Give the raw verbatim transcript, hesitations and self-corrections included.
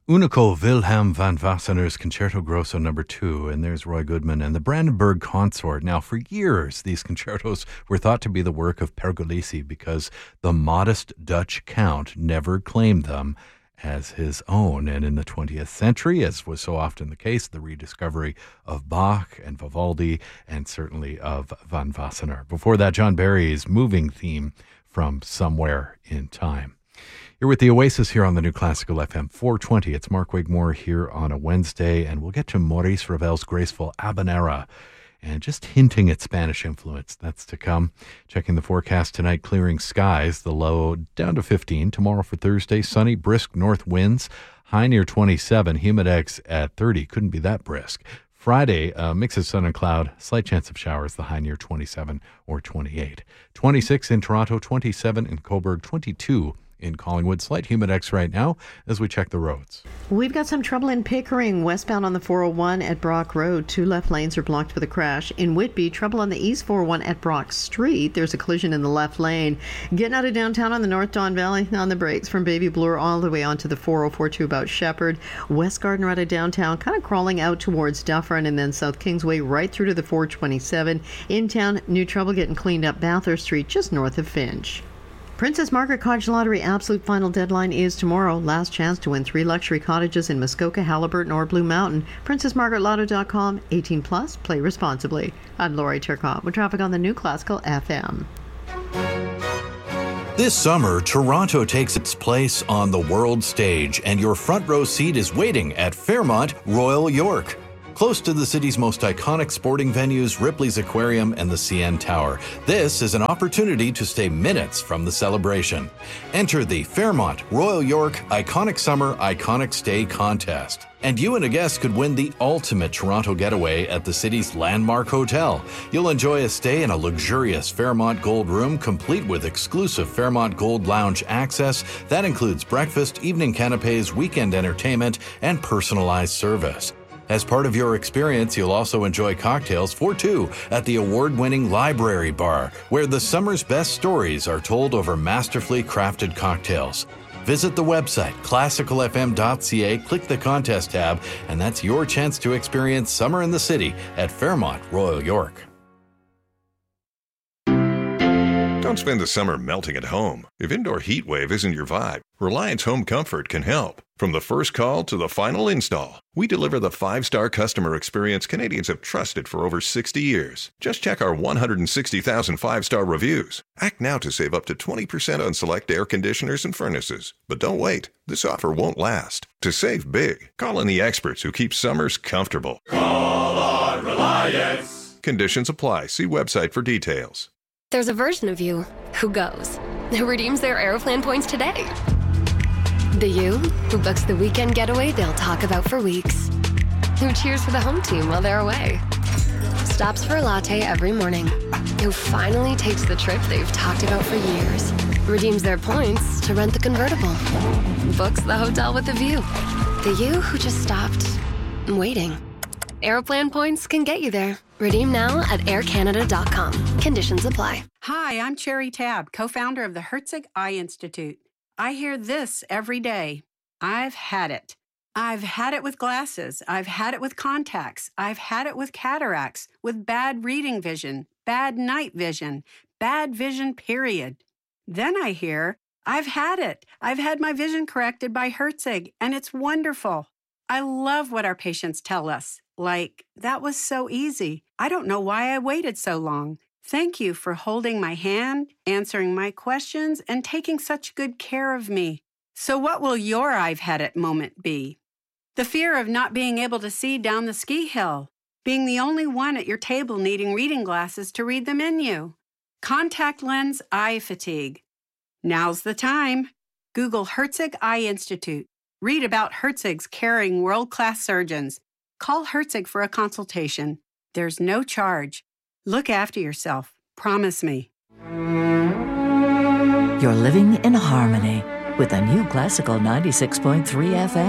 Unico Wilhelm van Wassenaar's Concerto Grosso number two, and there's Roy Goodman and the Brandenburg Consort. Now, for years, these concertos were thought to be the work of Pergolesi because the modest Dutch count never claimed them as his own. And in the twentieth century, as was so often the case, the rediscovery of Bach and Vivaldi and certainly of van Wassenaar. Before that, John Barry's moving theme from Somewhere in Time. You're with the Oasis here on the New Classical F M four twenty. It's Mark Wigmore here on a Wednesday, and we'll get to Maurice Ravel's graceful Habanera and just hinting at Spanish influence. That's to come. Checking the forecast tonight, clearing skies, the low down to fifteen. Tomorrow for Thursday, sunny, brisk north winds, high near twenty-seven, humidex at thirty. Couldn't be that brisk. Friday, a mix of sun and cloud, slight chance of showers, the high near twenty-seven or twenty-eight. twenty-six in Toronto, twenty-seven in Cobourg, twenty-two in Collingwood. Slight humidex right now as we check the roads. We've got some trouble in Pickering, westbound on the four oh one at Brock Road. Two left lanes are blocked with a crash. In Whitby, trouble on the east four oh one at Brock Street. There's a collision in the left lane. Getting out of downtown on the North Don Valley on the brakes from Baby Bloor all the way onto the four oh four two about Shepherd. West Garden right of downtown, kind of crawling out towards Dufferin, and then South Kingsway right through to the four twenty-seven. In town, new trouble getting cleaned up Bathurst Street just north of Finch. Princess Margaret Cottage Lottery absolute final deadline is tomorrow. Last chance to win three luxury cottages in Muskoka, Haliburton, or Blue Mountain. princess margaret lotto dot com. eighteen plus. Play responsibly. I'm Lori Turcotte with traffic on the New Classical F M. This summer, Toronto takes its place on the world stage, and your front row seat is waiting at Fairmont Royal York. Close to the city's most iconic sporting venues, Ripley's Aquarium and the C N Tower. This is an opportunity to stay minutes from the celebration. Enter the Fairmont Royal York Iconic Summer Iconic Stay Contest. And you and a guest could win the ultimate Toronto getaway at the city's landmark hotel. You'll enjoy a stay in a luxurious Fairmont Gold room complete with exclusive Fairmont Gold Lounge access. That includes breakfast, evening canapes, weekend entertainment, and personalized service. As part of your experience, you'll also enjoy cocktails for two at the award-winning Library Bar, where the summer's best stories are told over masterfully crafted cocktails. Visit the website, classical f m dot c a, click the contest tab, and that's your chance to experience summer in the city at Fairmont Royal York. Don't spend the summer melting at home. If indoor heat wave isn't your vibe, Reliance Home Comfort can help. From the first call to the final install, we deliver the five-star customer experience Canadians have trusted for over sixty years. Just check our one hundred sixty thousand five-star reviews. Act now to save up to twenty percent on select air conditioners and furnaces. But don't wait. This offer won't last. To save big, call in the experts who keep summers comfortable. Call on Reliance. Conditions apply. See website for details. There's a version of you who goes, who redeems their Aeroplan points today. The you who books the weekend getaway they'll talk about for weeks. Who cheers for the home team while they're away. Stops for a latte every morning. Who finally takes the trip they've talked about for years. Redeems their points to rent the convertible. Books the hotel with a view. The you who just stopped waiting. Aeroplan points can get you there. Redeem now at air canada dot com. Conditions apply. Hi, I'm Cherry Tabb, co-founder of the Herzig Eye Institute. I hear this every day. I've had it. I've had it with glasses. I've had it with contacts. I've had it with cataracts, with bad reading vision, bad night vision, bad vision, period. Then I hear, I've had it. I've had my vision corrected by Herzig, and it's wonderful. I love what our patients tell us. Like, that was so easy. I don't know why I waited so long. Thank you for holding my hand, answering my questions, and taking such good care of me. So what will your I've had it moment be? The fear of not being able to see down the ski hill. Being the only one at your table needing reading glasses to read the menu. Contact lens eye fatigue. Now's the time. Google Herzig Eye Institute. Read about Herzig's caring world-class surgeons. Call Herzig for a consultation. There's no charge. Look after yourself. Promise me. You're living in harmony with the New Classical ninety-six point three F M.